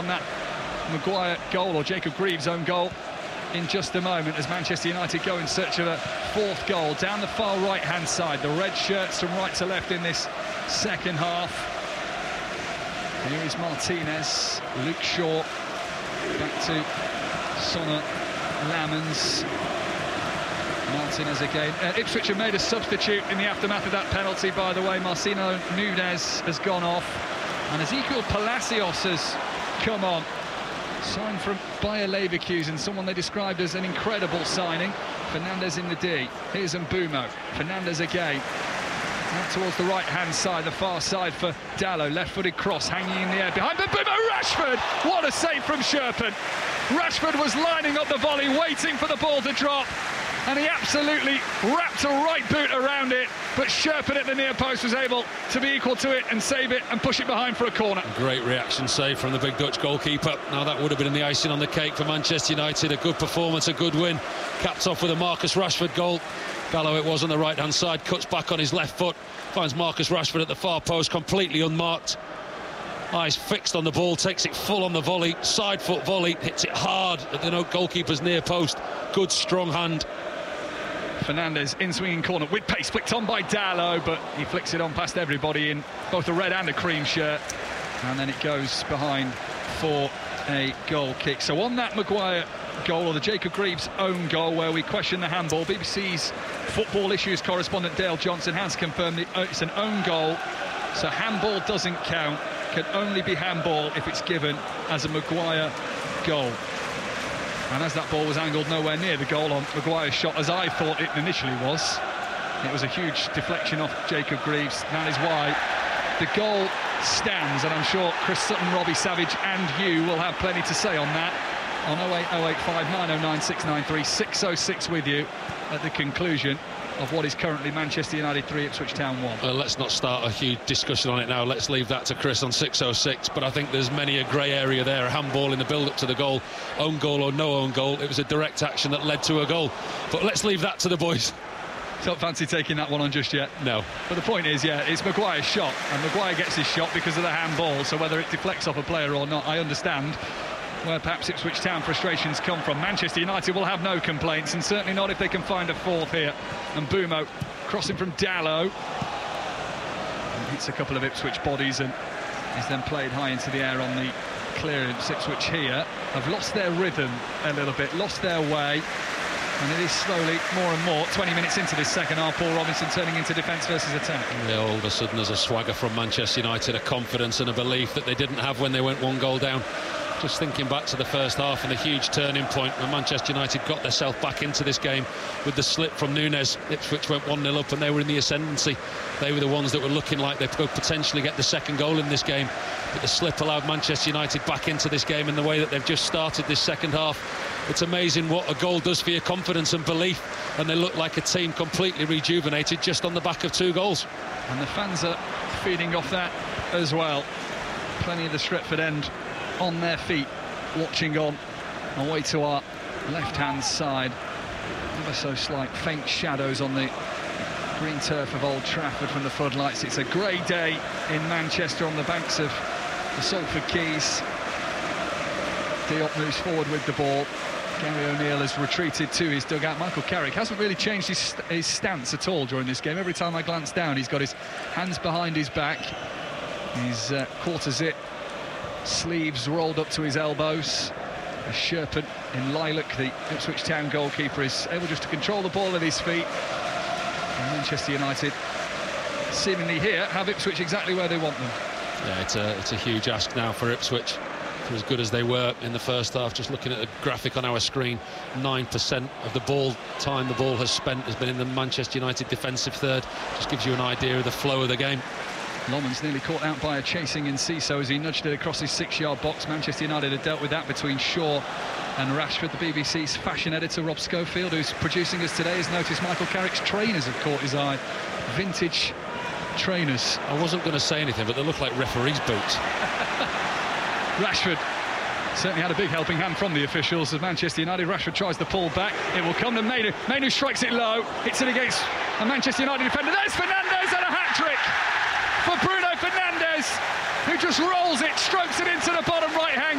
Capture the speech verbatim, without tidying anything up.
on that Maguire goal, or Jacob Greaves' own goal, in just a moment, as Manchester United go in search of a fourth goal. Down the far right-hand side, the red shirts from right to left in this second half. Here is Martinez, Luke Shaw, back to Sonner, Lamens, Martinez again. Uh, Ipswich have made a substitute in the aftermath of that penalty, by the way. Marcelo Nunez has gone off, and Ezequiel Palacios has come on. Signed from Bayer Leverkusen, someone they described as an incredible signing. Fernandez in the D. Here's Mbeumo. Fernandez again. Out towards the right-hand side, the far side for Dalot. Left-footed cross hanging in the air behind Mbeumo. Rashford! What a save from Sherpen. Rashford was lining up the volley, waiting for the ball to drop, and he absolutely wrapped a right boot around it, but Sherpen at the near post was able to be equal to it and save it and push it behind for a corner. Great reaction save from the big Dutch goalkeeper. Now that would have been the icing on the cake for Manchester United. A good performance, a good win. Capped off with a Marcus Rashford goal. Dalot it was on the right-hand side, cuts back on his left foot, finds Marcus Rashford at the far post, completely unmarked. Eyes fixed on the ball, takes it full on the volley, side foot volley, hits it hard at the goalkeeper's near post. Good, strong hand. Fernandez in swinging corner with pace, flicked on by Dalot, but he flicks it on past everybody in both a red and a cream shirt, and then it goes behind for a goal kick. So on that Maguire goal, or the Jacob Greaves' own goal, where we question the handball, B B C's football issues correspondent Dale Johnson has confirmed that it's an own goal, so handball doesn't count, can only be handball if it's given as a Maguire goal. And as that ball was angled nowhere near the goal on Maguire's shot, as I thought it initially was, it was a huge deflection off Jacob Greaves. That is why the goal stands, and I'm sure Chris Sutton, Robbie Savage and you will have plenty to say on that on oh eight oh eight five nine oh nine six nine three, six oh six with you at the conclusion of what is currently Manchester United three, Ipswich Town one. Well, let's not start a huge discussion on it now. Let's leave that to Chris on six oh six. But I think there's many a grey area there. A handball in the build-up to the goal, own goal or no own goal. It was a direct action that led to a goal. But let's leave that to the boys. Don't fancy taking that one on just yet. No. But the point is, yeah, it's Maguire's shot, and Maguire gets his shot because of the handball. So whether it deflects off a player or not, I understand where perhaps Ipswich Town frustrations come from. Manchester United will have no complaints, and certainly not if they can find a fourth here. And Mbeumo crossing from Dalot, and hits a couple of Ipswich bodies and is then played high into the air on the clearance. Ipswich here have lost their rhythm a little bit, lost their way, and it is slowly more and more. twenty minutes into this second half, Paul Robinson turning into defence versus attack. Yeah, all of a sudden there's a swagger from Manchester United, a confidence and a belief that they didn't have when they went one goal down. Just thinking back to the first half and the huge turning point when Manchester United got themselves back into this game with the slip from Nunez. Ipswich went one nil up and they were in the ascendancy. They were the ones that were looking like they could potentially get the second goal in this game. But the slip allowed Manchester United back into this game in the way that they've just started this second half. It's amazing what a goal does for your confidence and belief, and they look like a team completely rejuvenated just on the back of two goals. And the fans are feeding off that as well. Plenty of the Stretford end on their feet, watching on, away to our left-hand side. Ever so slight faint shadows on the green turf of Old Trafford from the floodlights. It's a grey day in Manchester on the banks of the Salford Quays. Diop moves forward with the ball. Gary O'Neill has retreated to his dugout. Michael Carrick hasn't really changed his, his stance at all during this game. Every time I glance down, he's got his hands behind his back. His uh, quarter zip sleeves rolled up to his elbows. As Sherpen in lilac, the Ipswich Town goalkeeper, is able just to control the ball at his feet. And Manchester United, seemingly here, have Ipswich exactly where they want them. Yeah, it's a, it's a huge ask now for Ipswich. For as good as they were in the first half, just looking at the graphic on our screen, nine percent of the ball time the ball has spent has been in the Manchester United defensive third. Just gives you an idea of the flow of the game. Lomans nearly caught out by a chasing Enciso as he nudged it across his six-yard box. Manchester United had dealt with that between Shaw and Rashford. The B B C's fashion editor, Rob Schofield, who's producing us today, has noticed Michael Carrick's trainers have caught his eye. Vintage trainers. I wasn't going to say anything, but they look like referees' boots. Rashford certainly had a big helping hand from the officials as Manchester United. Rashford tries the pull back. It will come to Mainu. Mainu strikes it low. Hits it against a Manchester United defender. There's Fernandez and a hat-trick for Bruno Fernandes, who just rolls it, strokes it into the bottom right-hand